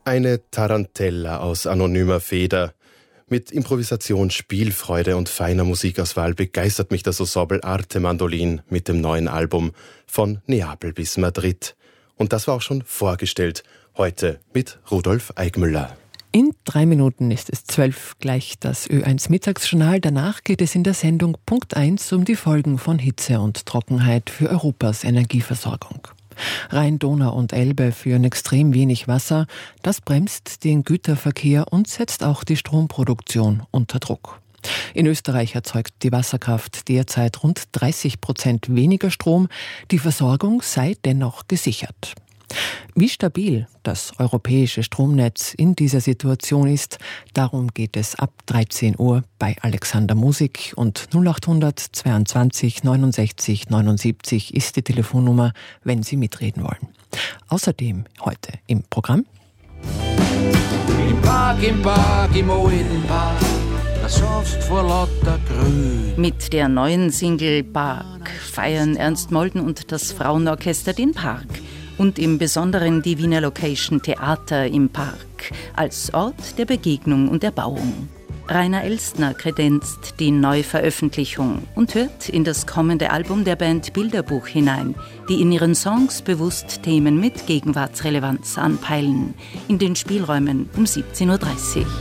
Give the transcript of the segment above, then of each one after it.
Eine Tarantella aus anonymer Feder. Mit Improvisation, Spielfreude und feiner Musikauswahl begeistert mich das Ensemble Arte Mandolin mit dem neuen Album Von Neapel bis Madrid. Und das war auch schon vorgestellt, heute mit Rudolf Eigmüller. In 3 Minuten ist es 12, gleich das Ö1 Mittagsjournal. Danach geht es in der Sendung Punkt 1 um die Folgen von Hitze und Trockenheit für Europas Energieversorgung. Rhein, Donau und Elbe führen extrem wenig Wasser. Das bremst den Güterverkehr und setzt auch die Stromproduktion unter Druck. In Österreich erzeugt die Wasserkraft derzeit rund 30% weniger Strom. Die Versorgung sei dennoch gesichert. Wie stabil das europäische Stromnetz in dieser Situation ist, darum geht es ab 13 Uhr bei Alexander Musik und 0800 22 69 79 ist die Telefonnummer, wenn Sie mitreden wollen. Außerdem heute im Programm Im Park, im alten Park, da sonst vor lauter Grün. Mit der neuen Single Park feiern Ernst Molden und das Frauenorchester den Park. Und im Besonderen die Wiener Location Theater im Park als Ort der Begegnung und Erbauung. Rainer Elstner kredenzt die Neuveröffentlichung und hört in das kommende Album der Band Bilderbuch hinein, die in ihren Songs bewusst Themen mit Gegenwartsrelevanz anpeilen, in den Spielräumen um 17.30 Uhr.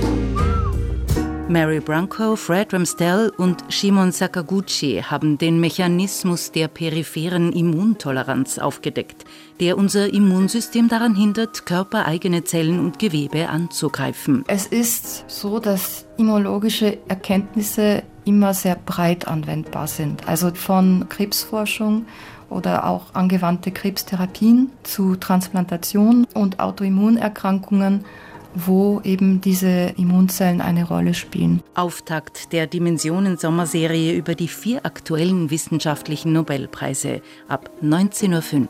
Mary Branco, Fred Ramsdell und Shimon Sakaguchi haben den Mechanismus der peripheren Immuntoleranz aufgedeckt, der unser Immunsystem daran hindert, körpereigene Zellen und Gewebe anzugreifen. Es ist so, dass immunologische Erkenntnisse immer sehr breit anwendbar sind. Also von Krebsforschung oder auch angewandte Krebstherapien zu Transplantation und Autoimmunerkrankungen, wo eben diese Immunzellen eine Rolle spielen. Auftakt der Dimensionen-Sommerserie über die 4 aktuellen wissenschaftlichen Nobelpreise ab 19.05 Uhr.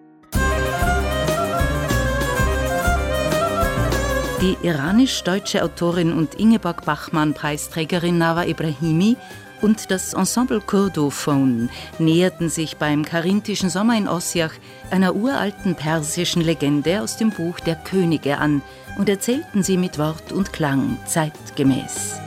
Die iranisch-deutsche Autorin und Ingeborg-Bachmann-Preisträgerin Nawa Ebrahimi und das Ensemble Kurdophone näherten sich beim karinthischen Sommer in Ossiach einer uralten persischen Legende aus dem Buch der Könige an und erzählten sie mit Wort und Klang zeitgemäß.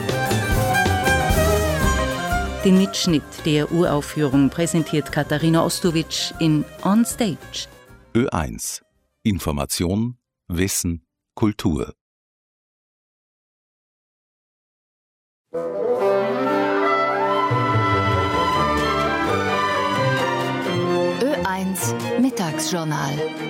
Den Mitschnitt der Uraufführung präsentiert Katharina Ostowitsch in On Stage. Ö1 Information, Wissen, Kultur. Ö1 Mittagsjournal.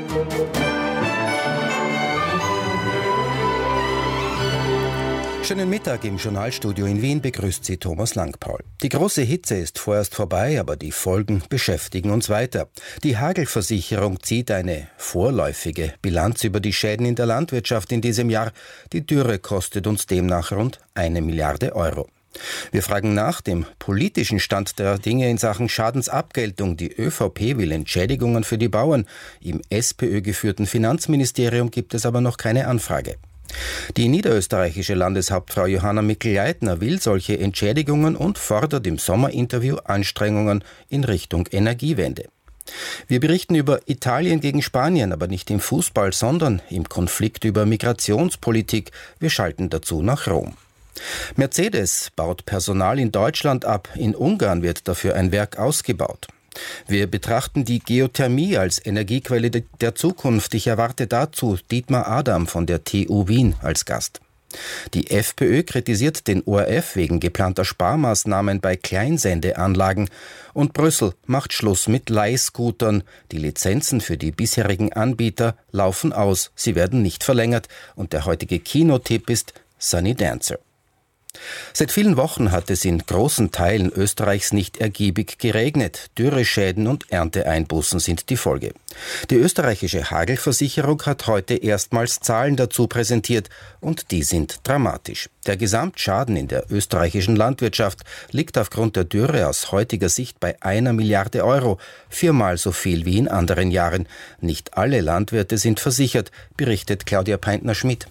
Schönen Mittag im Journalstudio in Wien begrüßt Sie Thomas Langpaul. Die große Hitze ist vorerst vorbei, aber die Folgen beschäftigen uns weiter. Die Hagelversicherung zieht eine vorläufige Bilanz über die Schäden in der Landwirtschaft in diesem Jahr. Die Dürre kostet uns demnach rund 1 Milliarde Euro. Wir fragen nach dem politischen Stand der Dinge in Sachen Schadensabgeltung. Die ÖVP will Entschädigungen für die Bauern. Im SPÖ-geführten Finanzministerium gibt es aber noch keine Anfrage. Die niederösterreichische Landeshauptfrau Johanna Mikl-Leitner will solche Entschädigungen und fordert im Sommerinterview Anstrengungen in Richtung Energiewende. Wir berichten über Italien gegen Spanien, aber nicht im Fußball, sondern im Konflikt über Migrationspolitik. Wir schalten dazu nach Rom. Mercedes baut Personal in Deutschland ab. In Ungarn wird dafür ein Werk ausgebaut. Wir betrachten die Geothermie als Energiequelle der Zukunft. Ich erwarte dazu Dietmar Adam von der TU Wien als Gast. Die FPÖ kritisiert den ORF wegen geplanter Sparmaßnahmen bei Kleinsendeanlagen. Und Brüssel macht Schluss mit Leihscootern. Die Lizenzen für die bisherigen Anbieter laufen aus. Sie werden nicht verlängert. Und der heutige Kinotipp ist Sunny Dancer. Seit vielen Wochen hat es in großen Teilen Österreichs nicht ergiebig geregnet. Dürreschäden und Ernteeinbußen sind die Folge. Die österreichische Hagelversicherung hat heute erstmals Zahlen dazu präsentiert und die sind dramatisch. Der Gesamtschaden in der österreichischen Landwirtschaft liegt aufgrund der Dürre aus heutiger Sicht bei 1 Milliarde Euro, 4-mal so viel wie in anderen Jahren. Nicht alle Landwirte sind versichert, berichtet Claudia Peintner-Schmidt.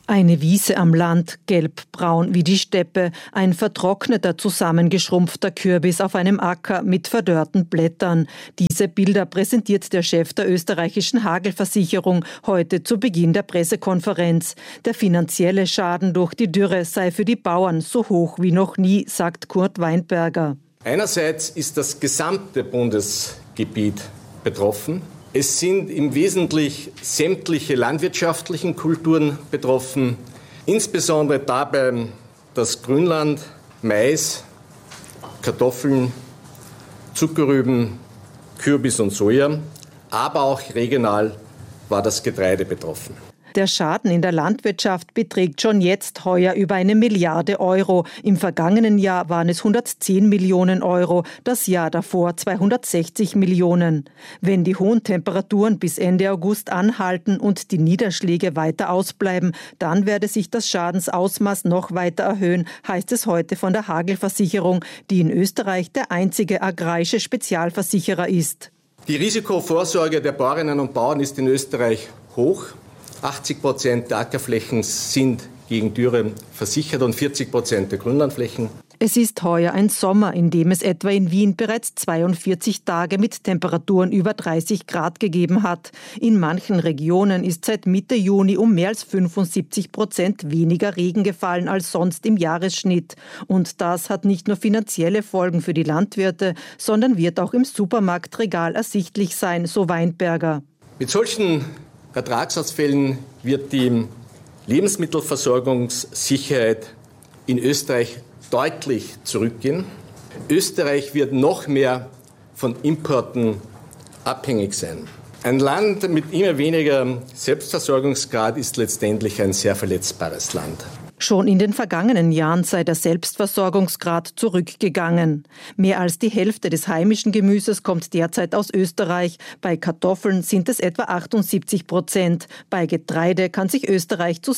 Eine Wiese am Land, gelbbraun wie die Steppe, ein vertrockneter, zusammengeschrumpfter Kürbis auf einem Acker mit verdörrten Blättern. Diese Bilder präsentiert der Chef der österreichischen Hagelversicherung heute zu Beginn der Pressekonferenz. Der finanzielle Schaden durch die Dürre sei für die Bauern so hoch wie noch nie, sagt Kurt Weinberger. Einerseits ist das gesamte Bundesgebiet betroffen. Es sind im Wesentlichen sämtliche landwirtschaftlichen Kulturen betroffen, insbesondere dabei das Grünland, Mais, Kartoffeln, Zuckerrüben, Kürbis und Soja, aber auch regional war das Getreide betroffen. Der Schaden in der Landwirtschaft beträgt schon jetzt heuer über 1 Milliarde Euro. Im vergangenen Jahr waren es 110 Millionen Euro, das Jahr davor 260 Millionen. Wenn die hohen Temperaturen bis Ende August anhalten und die Niederschläge weiter ausbleiben, dann werde sich das Schadensausmaß noch weiter erhöhen, heißt es heute von der Hagelversicherung, die in Österreich der einzige agrarische Spezialversicherer ist. Die Risikovorsorge der Bäuerinnen und Bauern ist in Österreich hoch. 80% der Ackerflächen sind gegen Dürre versichert und 40% der Grünlandflächen. Es ist heuer ein Sommer, in dem es etwa in Wien bereits 42 Tage mit Temperaturen über 30 Grad gegeben hat. In manchen Regionen ist seit Mitte Juni um mehr als 75% weniger Regen gefallen als sonst im Jahresschnitt. Und das hat nicht nur finanzielle Folgen für die Landwirte, sondern wird auch im Supermarktregal ersichtlich sein, so Weinberger. Mit solchen Ertragsausfällen wird die Lebensmittelversorgungssicherheit in Österreich deutlich zurückgehen. Österreich wird noch mehr von Importen abhängig sein. Ein Land mit immer weniger Selbstversorgungsgrad ist letztendlich ein sehr verletzbares Land. Schon in den vergangenen Jahren sei der Selbstversorgungsgrad zurückgegangen. Mehr als die Hälfte des heimischen Gemüses kommt derzeit aus Österreich. Bei Kartoffeln sind es etwa 78%. Bei Getreide kann sich Österreich zu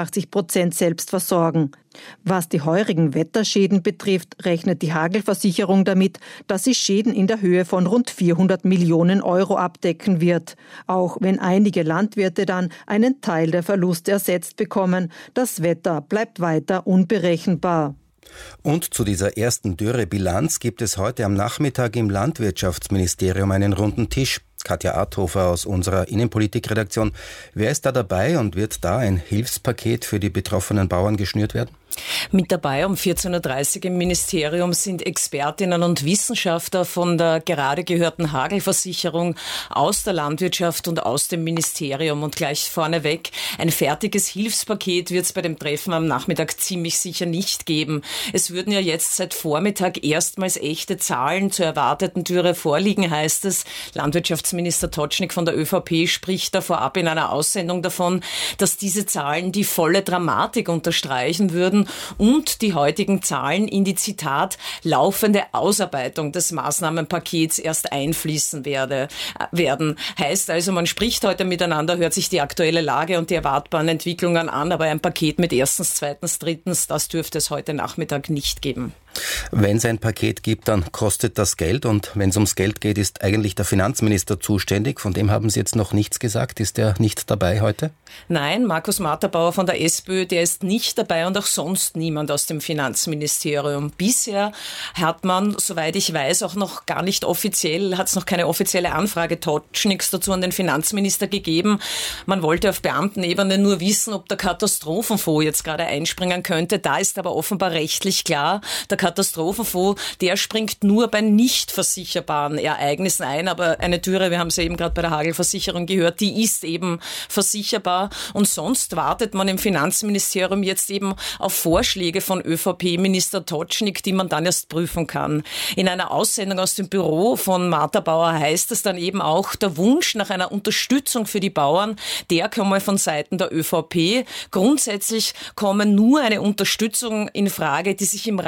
87% selbst versorgen. Was die heurigen Wetterschäden betrifft, rechnet die Hagelversicherung damit, dass sie Schäden in der Höhe von rund 400 Millionen Euro abdecken wird. Auch wenn einige Landwirte dann einen Teil der Verluste ersetzt bekommen, das Wetter bleibt weiter unberechenbar. Und zu dieser ersten Dürrebilanz gibt es heute am Nachmittag im Landwirtschaftsministerium einen runden Tisch. Katja Arthofer aus unserer Innenpolitikredaktion. Wer ist da dabei und wird da ein Hilfspaket für die betroffenen Bauern geschnürt werden? Mit dabei um 14.30 Uhr im Ministerium sind Expertinnen und Wissenschaftler von der gerade gehörten Hagelversicherung, aus der Landwirtschaft und aus dem Ministerium. Und gleich vorneweg, ein fertiges Hilfspaket wird es bei dem Treffen am Nachmittag ziemlich sicher nicht geben. Es würden ja jetzt seit Vormittag erstmals echte Zahlen zur erwarteten Dürre vorliegen, heißt es. Landwirtschaftsminister Tocznik von der ÖVP spricht da vorab in einer Aussendung davon, dass diese Zahlen die volle Dramatik unterstreichen würden und die heutigen Zahlen in die, Zitat, laufende Ausarbeitung des Maßnahmenpakets erst einfließen werden. Heißt also, man spricht heute miteinander, hört sich die aktuelle Lage und die erwartbaren Entwicklungen an, aber ein Paket mit erstens, zweitens, drittens, das dürfte es heute Nachmittag nicht geben. Wenn es ein Paket gibt, dann kostet das Geld und wenn es ums Geld geht, ist eigentlich der Finanzminister zuständig. Von dem haben Sie jetzt noch nichts gesagt. Ist er nicht dabei heute? Nein, Markus Matterbauer von der SPÖ, der ist nicht dabei und auch sonst niemand aus dem Finanzministerium. Bisher hat man, soweit ich weiß, auch noch gar nicht offiziell, hat es noch keine offizielle Anfrage Toczniks dazu an den Finanzminister gegeben. Man wollte auf Beamtenebene nur wissen, ob der Katastrophenfonds jetzt gerade einspringen könnte. Da ist aber offenbar rechtlich klar, der Katastrophenfonds, der springt nur bei nicht versicherbaren Ereignissen ein, aber eine Dürre, wir haben es ja eben gerade bei der Hagelversicherung gehört, die ist eben versicherbar und sonst wartet man im Finanzministerium jetzt eben auf Vorschläge von ÖVP-Minister Tocznik, die man dann erst prüfen kann. In einer Aussendung aus dem Büro von Matterbauer heißt es dann eben auch, der Wunsch nach einer Unterstützung für die Bauern, der komme von Seiten der ÖVP. Grundsätzlich komme nur eine Unterstützung in Frage, die sich im Rahmen des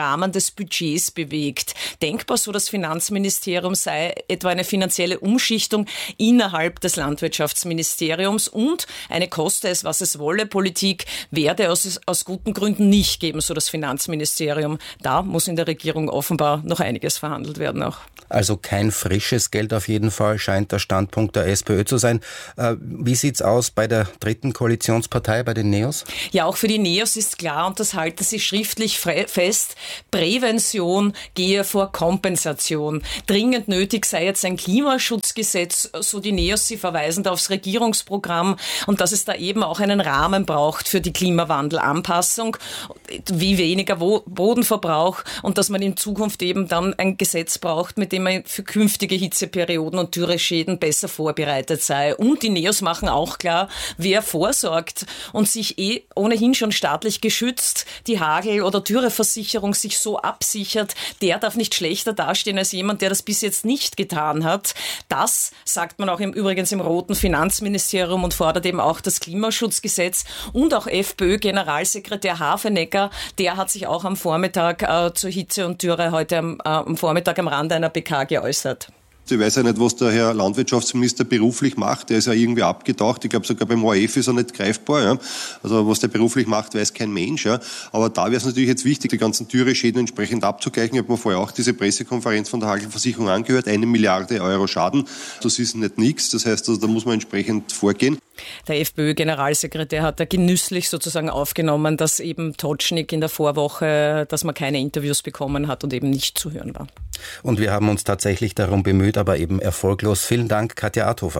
des Budgets bewegt. Denkbar, so das Finanzministerium sei etwa eine finanzielle Umschichtung innerhalb des Landwirtschaftsministeriums und eine koste es, was es wolle, Politik werde aus guten Gründen nicht geben, so das Finanzministerium. Da muss in der Regierung offenbar noch einiges verhandelt werden auch. Also kein frisches Geld auf jeden Fall, scheint der Standpunkt der SPÖ zu sein. Wie sieht's aus bei der dritten Koalitionspartei, bei den NEOS? Ja, auch für die NEOS ist klar, und das halten sie schriftlich fest, Prävention gehe vor Kompensation. Dringend nötig sei jetzt ein Klimaschutzgesetz, so die NEOS, sie verweisen da aufs Regierungsprogramm, und dass es da eben auch einen Rahmen braucht für die Klimawandelanpassung, wie weniger Bodenverbrauch, und dass man in Zukunft eben dann ein Gesetz braucht, mit dem man für künftige Hitzeperioden und Dürreschäden besser vorbereitet sei. Und die NEOS machen auch klar, wer vorsorgt und sich ohnehin schon staatlich geschützt die Hagel- oder Dürreversicherung sich so absichert, der darf nicht schlechter dastehen als jemand, der das bis jetzt nicht getan hat. Das sagt man auch übrigens im roten Finanzministerium und fordert eben auch das Klimaschutzgesetz. Und auch FPÖ-Generalsekretär Hafenecker, der hat sich auch am Vormittag zur Hitze und Dürre heute am Vormittag am Rande einer PK geäußert. Ich weiß ja nicht, was der Herr Landwirtschaftsminister beruflich macht. Der ist ja irgendwie abgetaucht. Ich glaube, sogar beim ORF ist er nicht greifbar. Ja. Also was der beruflich macht, weiß kein Mensch. Ja. Aber da wäre es natürlich jetzt wichtig, die ganzen Dürreschäden entsprechend abzugleichen. Ich habe mir vorher auch diese Pressekonferenz von der Hagelversicherung angehört. 1 Milliarde Euro Schaden. Das ist nicht nichts. Das heißt, also, da muss man entsprechend vorgehen. Der FPÖ-Generalsekretär hat da genüsslich sozusagen aufgenommen, dass eben Totschnig in der Vorwoche, dass man keine Interviews bekommen hat und eben nicht zu hören war. Und wir haben uns tatsächlich darum bemüht, aber eben erfolglos. Vielen Dank, Katja Arthofer.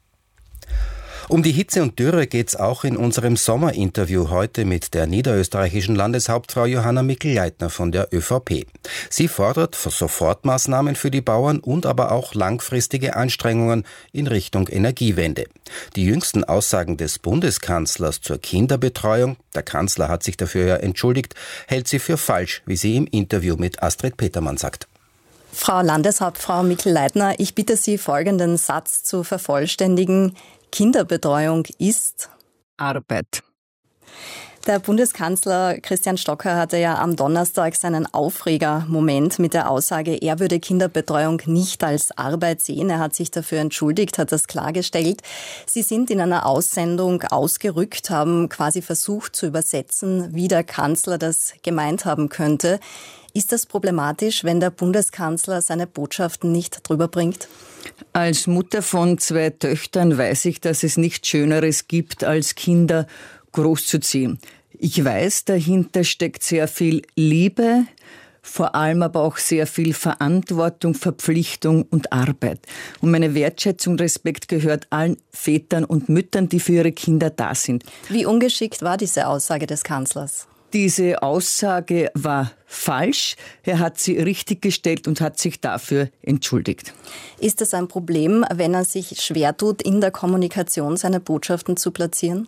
Um die Hitze und Dürre geht's auch in unserem Sommerinterview heute mit der niederösterreichischen Landeshauptfrau Johanna Mikl-Leitner von der ÖVP. Sie fordert Sofortmaßnahmen für die Bauern und aber auch langfristige Anstrengungen in Richtung Energiewende. Die jüngsten Aussagen des Bundeskanzlers zur Kinderbetreuung, der Kanzler hat sich dafür ja entschuldigt, hält sie für falsch, wie sie im Interview mit Astrid Petermann sagt. Frau Landeshauptfrau Mikl-Leitner, ich bitte Sie, folgenden Satz zu vervollständigen. Kinderbetreuung ist Arbeit. Der Bundeskanzler Christian Stocker hatte ja am Donnerstag seinen Aufregermoment mit der Aussage, er würde Kinderbetreuung nicht als Arbeit sehen. Er hat sich dafür entschuldigt, hat das klargestellt. Sie sind in einer Aussendung ausgerückt, haben quasi versucht zu übersetzen, wie der Kanzler das gemeint haben könnte. Ist das problematisch, wenn der Bundeskanzler seine Botschaften nicht drüber bringt? Als Mutter von 2 Töchtern weiß ich, dass es nichts Schöneres gibt, als Kinder großzuziehen. Ich weiß, dahinter steckt sehr viel Liebe, vor allem aber auch sehr viel Verantwortung, Verpflichtung und Arbeit. Und meine Wertschätzung und Respekt gehört allen Vätern und Müttern, die für ihre Kinder da sind. Wie ungeschickt war diese Aussage des Kanzlers? Diese Aussage war falsch. Er hat sie richtig gestellt und hat sich dafür entschuldigt. Ist es ein Problem, wenn er sich schwer tut, in der Kommunikation seine Botschaften zu platzieren?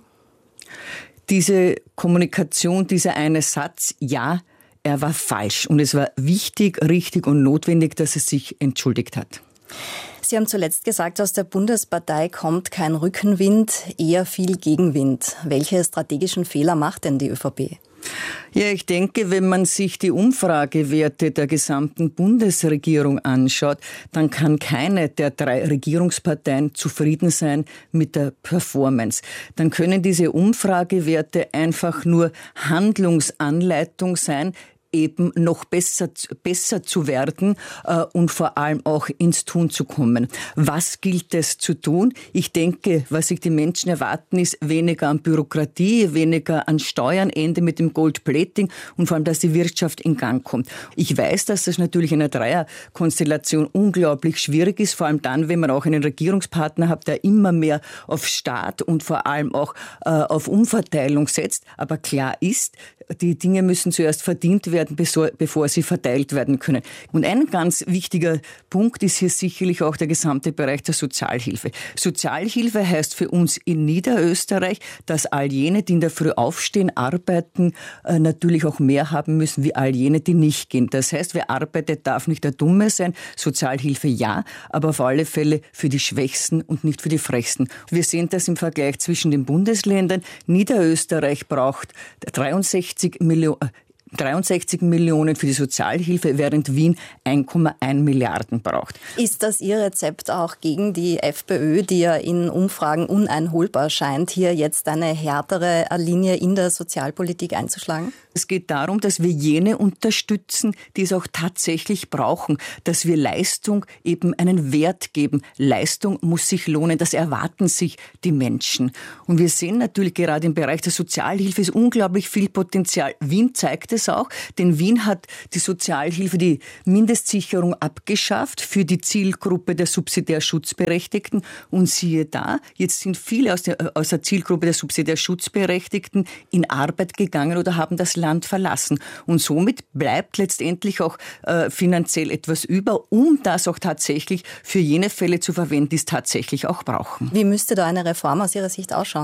Diese Kommunikation, dieser eine Satz, ja, er war falsch. Und es war wichtig, richtig und notwendig, dass er sich entschuldigt hat. Sie haben zuletzt gesagt, aus der Bundespartei kommt kein Rückenwind, eher viel Gegenwind. Welche strategischen Fehler macht denn die ÖVP? Ja, ich denke, wenn man sich die Umfragewerte der gesamten Bundesregierung anschaut, dann kann keine der 3 Regierungsparteien zufrieden sein mit der Performance. Dann können diese Umfragewerte einfach nur Handlungsanleitung sein, eben noch besser zu werden und vor allem auch ins Tun zu kommen. Was gilt es zu tun? Ich denke, was sich die Menschen erwarten, ist weniger an Bürokratie, weniger an Steuern, Ende mit dem Goldplating und vor allem, dass die Wirtschaft in Gang kommt. Ich weiß, dass das natürlich in einer Dreierkonstellation unglaublich schwierig ist, vor allem dann, wenn man auch einen Regierungspartner hat, der immer mehr auf Staat und vor allem auch auf Umverteilung setzt. Aber klar ist, die Dinge müssen zuerst verdient werden, bevor sie verteilt werden können. Und ein ganz wichtiger Punkt ist hier sicherlich auch der gesamte Bereich der Sozialhilfe. Sozialhilfe heißt für uns in Niederösterreich, dass all jene, die in der Früh aufstehen, arbeiten, natürlich auch mehr haben müssen wie all jene, die nicht gehen. Das heißt, wer arbeitet, darf nicht der Dumme sein. Sozialhilfe ja, aber auf alle Fälle für die Schwächsten und nicht für die Frechsten. Wir sehen das im Vergleich zwischen den Bundesländern. Niederösterreich braucht 63 63 Millionen für die Sozialhilfe, während Wien 1,1 Milliarden braucht. Ist das Ihr Rezept auch gegen die FPÖ, die ja in Umfragen uneinholbar scheint, hier jetzt eine härtere Linie in der Sozialpolitik einzuschlagen? Es geht darum, dass wir jene unterstützen, die es auch tatsächlich brauchen, dass wir Leistung eben einen Wert geben. Leistung muss sich lohnen, das erwarten sich die Menschen. Und wir sehen natürlich gerade im Bereich der Sozialhilfe ist unglaublich viel Potenzial. Wien zeigt es auch, denn Wien hat die Sozialhilfe, die Mindestsicherung abgeschafft für die Zielgruppe der subsidiär Schutzberechtigten. Und siehe da, jetzt sind viele aus der Zielgruppe der subsidiär Schutzberechtigten in Arbeit gegangen oder haben das Land verlassen. Und somit bleibt letztendlich auch finanziell etwas über, um das auch tatsächlich für jene Fälle zu verwenden, die es tatsächlich auch brauchen. Wie müsste da eine Reform aus Ihrer Sicht ausschauen?